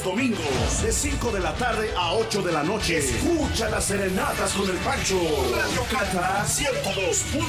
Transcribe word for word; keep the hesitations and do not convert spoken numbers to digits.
los domingos, de cinco de la tarde a ocho de la noche. Escucha las serenatas con el Pancho. Radio Cata ciento dos punto